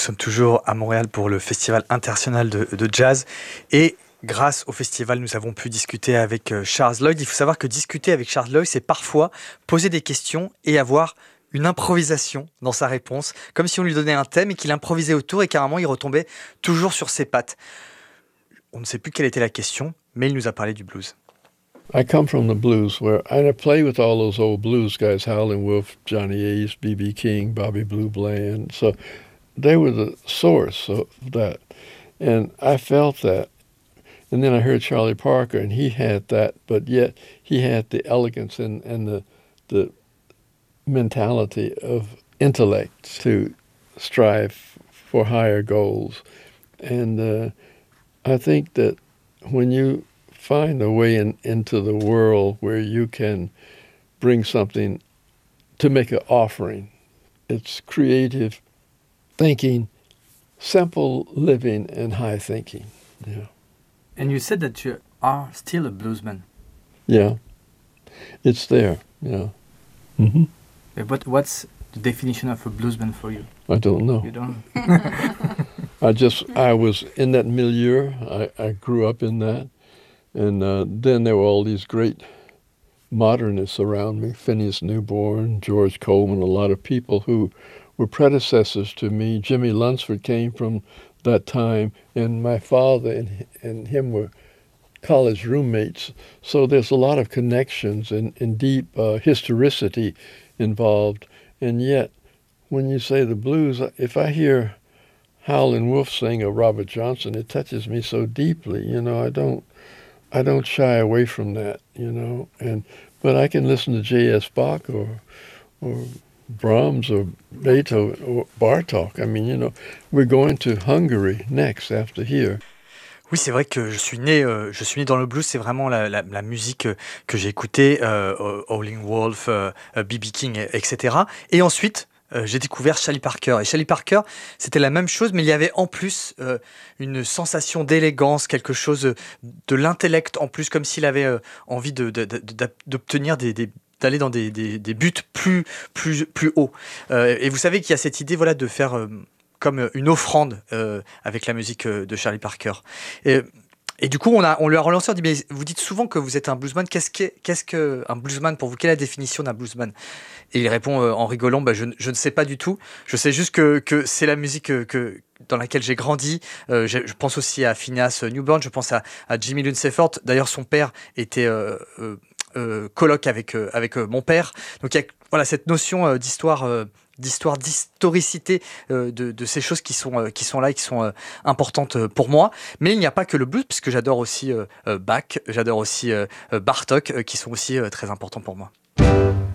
sommes toujours à Montréal pour le Festival international de jazz et grâce au festival, nous avons pu discuter avec Charles Lloyd. Il faut savoir que discuter avec Charles Lloyd, c'est parfois poser des questions et avoir une improvisation dans sa réponse, comme si on lui donnait un thème et qu'il improvisait autour et carrément il retombait toujours sur ses pattes. On ne sait plus quelle était la question, mais il nous a parlé du blues. I come from the blues and I play with all those old blues guys, Howlin' Wolf, Johnny Ace, B.B. King, Bobby Blue Bland. So they were the source of that. And I felt that. And then I heard Charlie Parker, and he had that, but yet he had the elegance and the mentality of intellect to strive for higher goals. And I think that when you find a way into the world where you can bring something to make an offering, it's creative thinking, simple living, and high thinking. Yeah. And you said that you are still a bluesman. Yeah, it's there. Yeah. Mm-hmm. But what's the definition of a bluesman for you? I don't know. You don't? I was in that milieu. I grew up in that. And then there were all these great modernists around me, Phineas Newborn, George Coleman, a lot of people who were predecessors to me. Jimmy Lunsford came from that time, and my father and him were college roommates. So there's a lot of connections and deep historicity involved. And yet, when you say the blues, if I hear Howlin' Wolf sing or Robert Johnson, it touches me so deeply. You know, I don't shy away from that, you know. But I can listen to J.S. Bach or Brahms or Beethoven or Bartók. I mean, you know, we're going to Hungary next after here. Oui, c'est vrai que je suis né dans le blues. C'est vraiment la musique que j'ai écoutée, Howlin' Wolf, B.B. King, etc. Et ensuite, j'ai découvert Charlie Parker. Et Charlie Parker, c'était la même chose, mais il y avait en plus une sensation d'élégance, quelque chose de l'intellect en plus, comme s'il avait envie d'obtenir d'aller dans des buts plus hauts. Et vous savez qu'il y a cette idée, voilà, de faire comme une offrande avec la musique de Charlie Parker. Et du coup, on lui a relancé, on dit, mais vous dites souvent que vous êtes un bluesman. Qu'est-ce qu'un bluesman pour vous? Quelle est la définition d'un bluesman? Et il répond en rigolant, je ne sais pas du tout. Je sais juste que c'est la musique dans laquelle j'ai grandi. Je pense aussi à Phineas Newborn, je pense à Jimmy Lunceford. D'ailleurs, son père était coloc avec mon père. Donc il y a voilà, cette notion d'historicité de ces choses qui sont là et qui sont importantes pour moi. Mais il n'y a pas que le blues, puisque j'adore aussi Bach, j'adore aussi Bartók, qui sont aussi très importants pour moi.